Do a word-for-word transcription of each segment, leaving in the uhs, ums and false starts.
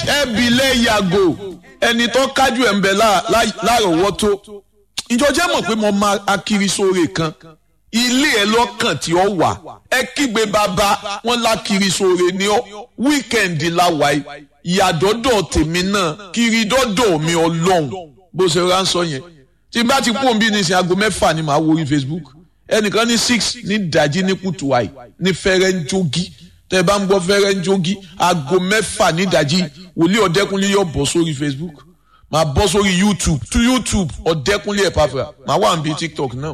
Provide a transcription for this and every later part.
ẹbí lẹ yàgò ẹni tó kájú ẹ̀ ń bẹ lárọ̀ọ́wọ́tó ìjọ jẹ́ mọ̀ pé mo máa akiri sóore kan ilé ẹ lọ́kàn tí ó wà ẹ kígbe bàbá wọn lákiri sóore ní ọ wíkẹ̀ndì láwàá ìyàdọ́dọ̀ tèmi náà kiri dọ́dọ̀ mi ọlọ́run bó ṣe ránṣọ yẹn tí n bá ti kún bí ní sin aago mẹ́fà ni màá wo orí Facebook ẹnìkan ní six ní ìdájí ní kùtù àì ní fẹ́rẹ́ ń jogi tẹ́ ẹ bá ń gbọ́ fẹ́rẹ́ ń jogi aago mẹ́fà ní ìdájí wòlíì ọ̀dẹ́kunlé yóò bọ́ sórí Facebook màá bọ́ sórí YouTube tú YouTube ọ̀dẹ́kunlé Epafra màá wà níbi TikTok náà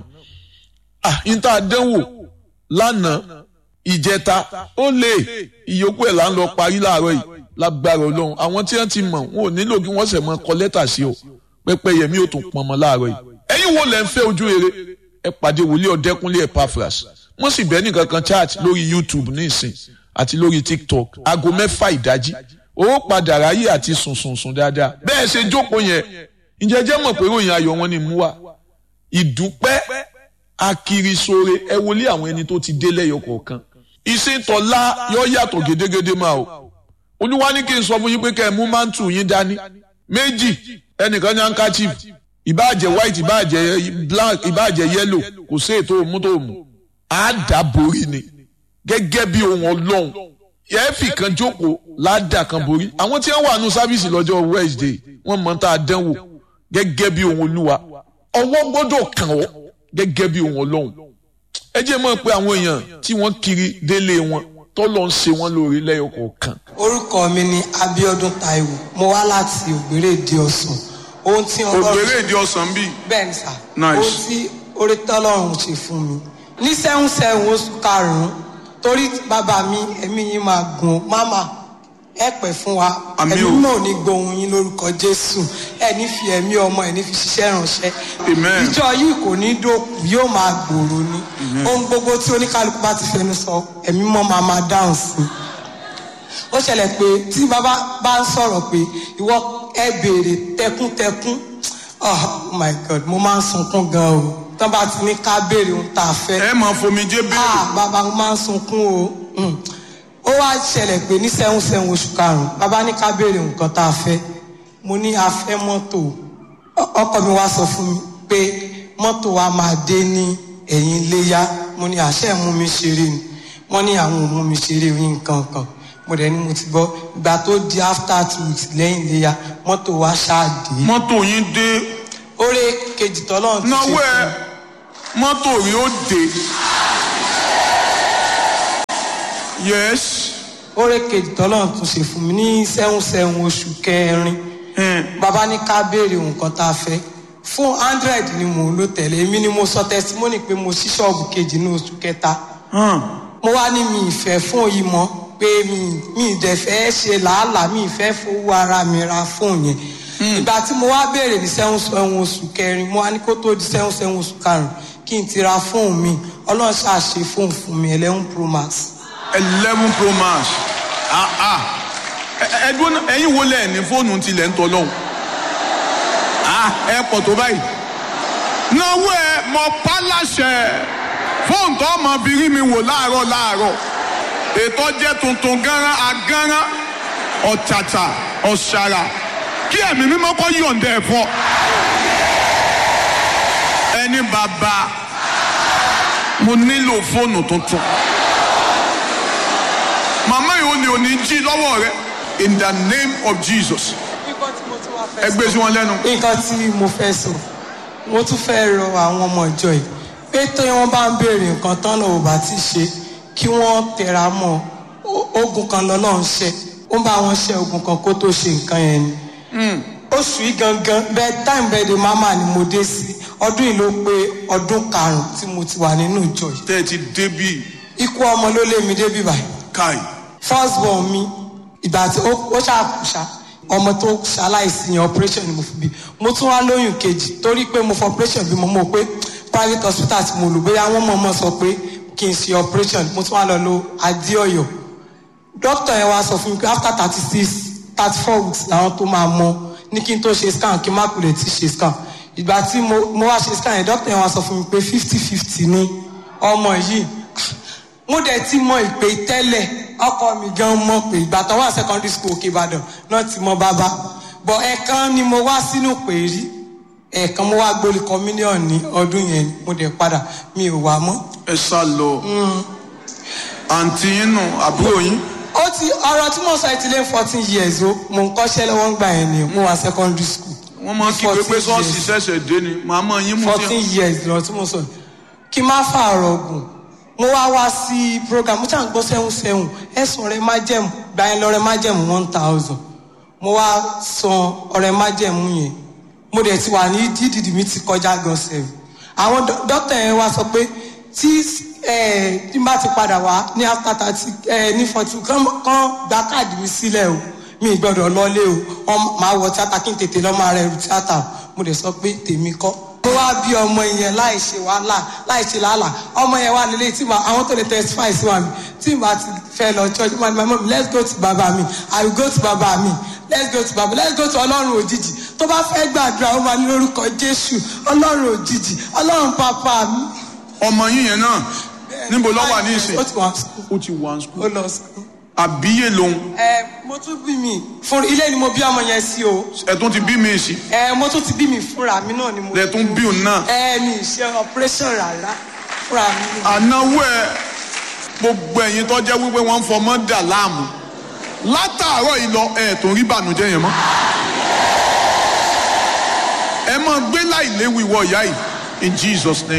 ah níta àdánwò lánàá ìjẹta ó lè ìyókù ẹ̀ là ń lọ parí láàárọ̀ yìí lágbára Ọlọ́run àwọn tí wọ́n ti mọ̀ wọn ò nílò kí wọ́n sẹ̀ mọ́ kọ lẹ́tà sí o pẹ́pẹ́ yẹmí ò tún pọnmọ́ láàárọ̀ yìí ẹ̀yin wo lẹ́ ń fẹ́ ojú rere ẹ pàdé wòlíì ọ̀dẹ́kunlé Epafras wọ́n sì bẹ́ẹ̀ nìkan kan chat lórí YouTube ní ìsìn àti lórí TikTok aago mẹ́fà ìdájí ó padà ráyè àti sùnsùnsùn dáadáa bẹ́ẹ̀ ṣe jókòó yẹn ǹjẹ́ jẹ́ mọ̀ pé ròyìn ayọ̀ wọn ni mú wa ìdúpẹ́ akirisore ẹ wọlé àwọn ẹni tó ti dé lẹ́yọ kọ̀ọ̀kan ìsìntọ́lá yọ yàtọ̀ gédégédé máa o olúwa ní kí n sọ fún yín pé kẹ́ ẹ mú mántù yín dání méjì ẹnìkan ní handkerchief ìbáàjẹ́ white ìbáàjẹ́ black ìbáàjẹ́ yellow kò sí ètò òmù tó òmù àdàborí ni gẹ́gẹ́ bí ohun ọlọ́run ẹ̀ẹ́fì kan jókòó ládà kan borí àwọn tí wọ́n wà nù sáfíìsì lọ́jọ́ Wednesday wọ́n mọ̀ tá a dánwò gẹ́gẹ́ bí ohun olúwa ọwọ́ gbọ́dọ̀ kàn ọ́ gẹ́gẹ́ bí ohun ọlọ́run ẹ jẹ́ mọ̀ pé àwọn èèyàn tí wọ́n kiri délé wọn tọ́lọ́ ń ṣe wọ́n lórí lẹ́yọ kọ̀ọ̀kan. orúkọ mi ni Abíọ́dún Táíwò mo wá láti Ògbérèdé Ọ̀sán ohun tí ọlọ́run Ògbérèdé Ọ̀sán bíi. bẹ́ẹ̀ ni sà Nice. ohun tí orí tọ́lọ́run ṣe fún mi ní sẹ́hún sẹ́hún oṣù karùn-ún torí bàbá mi ẹ̀mí yín máa gùn máma ẹ pẹ́ fún wa Àmín o. ẹ̀mí náà ní gbohùn yín lórúkọ Jésù ẹ ní fi ẹ̀mí ọmọ ẹ ní fi ṣiṣẹ́ ránṣẹ́ Amen. ìjọ yìí kò ní dókun yóò máa gbòòrò ní ohun gbogbo tí oníkálukú bá ti fẹnu sọ ẹ̀mí mọ́ máa máa dáhùn sí i ó ṣẹlẹ̀ pé tí bàbá bá ń sọ̀rọ̀ pé ìwọ ẹ béèrè tẹkúntẹkún oh my God mo máa ń sunkún gan o tán bá ti ní ká béèrè ohun tá a fẹ́ ẹ máa fomijé béèrè. ah bàbá mo máa ń sunkún o Mm. ó wá ṣẹlẹ̀ pé ní sẹ́hún sẹ́hún oṣù karùn-ún bàbá ní ká béèrè nǹkan tá a fẹ́ mo ní a fẹ́ mọ́tò Ọ- ọkọ mi wá sọ fún mi pé mọ́tò wa máa dé ní ẹ̀yìn iléyá mo ní àṣẹ mú mi ṣeré ni wọ́n ní àwọn ò mú mi ṣeré oyin nǹkan kan mo dẹ̀ ní mo ti gbọ́ ìgbà tó di after two weeks lẹ́yìn iléyá mọ́tò wa ṣáà dé mọ́tò yín dé oore kejì tọ́lọ́run ti ṣe náwó ẹ fún mi. mọ́tò rí ó dé. yes. oore kejì tọ́lọ́run tún ṣe fún mi ní sẹ́hún sẹ́hún oṣù kẹrin bàbá ní ká béèrè nǹkan tá a fẹ́ fún hundred ni mò ń lò tẹ̀lé èmi ni mo sọ testimony pé mo ṣí ṣọ́ọ̀bù kejì ní oṣù kẹta mo wá ní mi ìfẹ́ fún yìí mọ́ pé mi mi ìdẹ̀ fẹ́ ṣe làálàá mi ìfẹ́ fowó ara mi ra fóònù yẹn ìgbà tí mo wá béèrè ní sẹ́hún sẹ́hún oṣù kẹrin mo wá ní kó tó di sẹ́hún sẹ́hún oṣù karùn-ún kí n ti ra fóònù mi ọlọ́run ṣàṣe fóònù fún mi eleven pro max. eleven pro max ah ah ẹdun ẹ̀yin wo lẹ ní fóònù tilẹ̀ ń tọ́ lọ́hùn ah ẹ pọ̀ tó báyìí náwó ẹ mọ pálásẹ fóònù tó ọmọ bírí mi wò láàárọ̀ láàárọ̀ ètò jẹ́ tuntun gánran agánran ọ̀tàtà ọ̀ṣàrà kí ẹ̀mí mímọ́ kọ́ yọ̀ǹda ẹ̀ fọ́ ẹni bàbá mo nílò fóònù tuntun màmá yìí ò ní ò ní jí lọ́wọ́ rẹ in the name of Jesus nǹkan tí mo tún wá fẹ́ ẹ gbé sí wọn lẹ́nu. nǹkan tí mo fẹ́ sọ mo tún fẹ́ rọ àwọn ọmọ ìjọ yìí pé tí wọ́n bá ń béèrè nǹkan tán náà ò bá ti ṣe kí wọ́n tẹra mọ́ Ó- ogun kan lọ́nà ń ṣe ó ń bá wọn ṣe ogun kan kó tó ṣe nǹkan yẹn ni. oṣù yìí gangan bẹ́ẹ̀ time birthday mama ni mo dé sí ọdún yìí ló pé ọdún karùn-ún tí mo ti wà nínú ìjọ yìí. tẹ́ ẹ ti débì ikú ọmọ ló lé mi débi báyìí káì first born mi ìgbà tí ó ó ṣàkóṣà ọmọ tó ṣaláìsí yẹn operation ni mo fi bí mo tún wá lóyún kejì torí pé mo fọ operation bí mo mọ̀ pé private hospital tí mo lò bóyá wọ́n mọ̀ mọ̀ sọ pé kí n ṣe operation mo tún wá lọ lo Adéọ̀yọ́ doctor yẹn wá sọ fún mi pé after thirty six thirty four weeks làwọn tó máa mọ̀ ní kí n tó ṣe scan kí n má kulẹ̀ tí ṣe scan ìgbà tí mo mo wá ṣe scan yẹn doctor yẹn wá sọ fún mi pé fifty fifty ni ọmọ yìí mo dẹ̀ ti mọ ìpè tẹ́lẹ̀ ọkọ mi gan mọ̀ pé ìgbà tó wà secondary school Òkè Ìbàdàn náà ti mọ bàbá bọ̀ ẹ̀ẹ̀kan ni mo wá sínú pè rí ẹ̀ẹ̀kan mo wá gbólé communion ní ọdún yẹn mo dẹ̀ padà mi ò wá mọ́. ẹ sá lọ àǹtí yín nù àbúrò yín. ó ti ọ̀rọ̀ tí mo sọ ẹ ti lé fourteen years o mo ń kọ́ṣẹ́ lọ́wọ́ ń gbà yẹn ni mo wà secondary school. wọ́n máa kí pé pé ṣọ́ọ̀ṣì ṣẹ̀ṣẹ̀ dé ni màmá yín mú. fourteen years lọ tí mo sọ kí n má fààrọ̀ ọ̀gùn mo wá wá sí program mo ṣàn gbọ́ sẹ́hùn sẹ́hùn ẹ̀sùn ọ̀rẹ́ májẹ̀mú gbà yẹn lọ́rẹ́ májẹ̀mú one thousand mo wá san ọ̀rẹ́ májẹ̀mú yẹn mo dẹ̀ ti wà ní dídìdì mi ti kọjá gan sẹ́yìn àwọn dókítà yẹn wá sọ pé tí ẹ tí n bá ti padà wá ní after thirty ẹ ní forty kán gba káàdì mi sílẹ̀ o mi gbọ́dọ̀ lọlé o máa wọ tíátà kí n tètè lọ máa rẹrù tíátà mo dẹ̀ sọ pé tèmi kọ́. mo wá bí ọmọ yẹn láì ṣe wàhálà láì ṣe làálà ọmọ yẹn wà nílé tí àwọn tó lè testify sí wa mi tí n bá ti fẹ́ lọ church mo ní my mom let's go to baba mi I will go to baba mi let's go to baba let's go to ọlọ́run òjijì tó bá fẹ́ gbàdúrà ó máa ní lórúkọ Jésù ọlọ́run òjijì ọlọ́run pàpà mi. ọmọ yín yẹn náà níbo ló wà ní ìsìn. ó ti wà school. ó ti wà school. ó lọ school. àbíyè lòun. ẹ mo tún bí mi fún ilé ni mo bí ọmọ yẹn sí o. ẹ tún ti bí mi sí. ẹ mo tún ti bí mi fúnra mi náà ni mo. ẹ tún bí òun náà. ẹ mi ṣe operation rárá fúnra mi. ànáwó ẹ gbogbo ẹ̀yin tó jẹ́ wípé wọ́n ń fọmọ dà láàmú látàárọ̀ yìí lọ ẹ tó rí bànújẹ́ yẹn mọ́. ẹ máa gbé láì léwu ìwọ ìyá yìí in Jesus name.